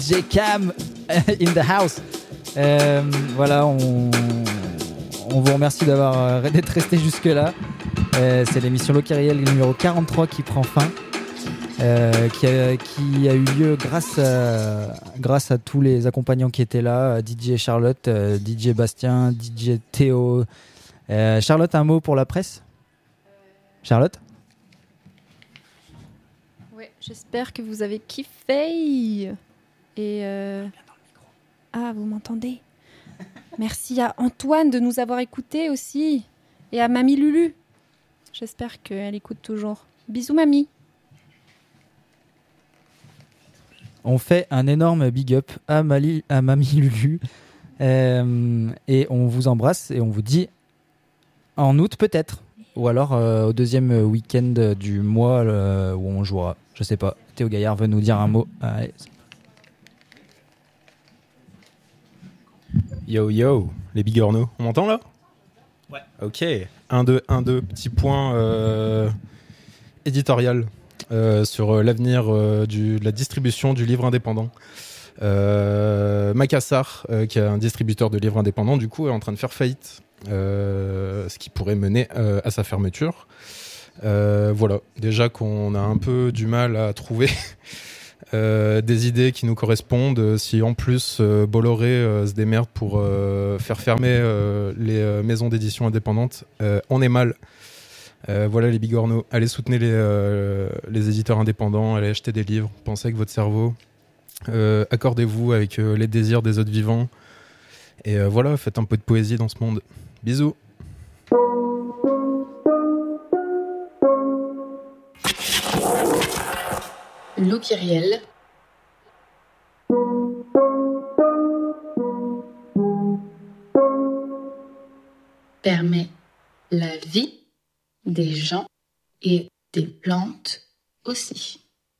DJ Cam in the house. Voilà, on vous remercie d'être resté jusque là. C'est l'émission Loqueriel numéro 43 qui prend fin, qui a eu lieu grâce à tous les accompagnants qui étaient là, DJ Charlotte, DJ Bastien, DJ Théo. Charlotte, un mot pour la presse? Charlotte? Ouais, j'espère que vous avez kiffé. Et ah, vous m'entendez? Merci à Antoine de nous avoir écoutés aussi. Et à Mamie Lulu. J'espère qu'elle écoute toujours. Bisous, Mamie. On fait un énorme big up à Mamie Lulu. Et on vous embrasse et on vous dit en août peut-être. Ou alors au deuxième week-end du mois où on jouera. Je sais pas. Théo Gaillard veut nous dire un mot. Allez. Yo yo, les bigorneaux. On m'entend là? Ouais. Ok. 1, 2, petit point éditorial sur l'avenir de la distribution du livre indépendant. Macassar, qui est un distributeur de livres indépendants, du coup, est en train de faire faillite. Ce qui pourrait mener à sa fermeture. Voilà. Déjà qu'on a un peu du mal à trouver des idées qui nous correspondent. Si en plus Bolloré se démerde pour faire fermer les maisons d'édition indépendantes, on est mal. Voilà les bigorneaux, allez soutenir les éditeurs indépendants, allez acheter des livres, pensez avec votre cerveau, accordez-vous avec les désirs des autres vivants et voilà, faites un peu de poésie dans ce monde. Bisous. L'eau Kyrielle. Permet la vie des gens et des plantes aussi.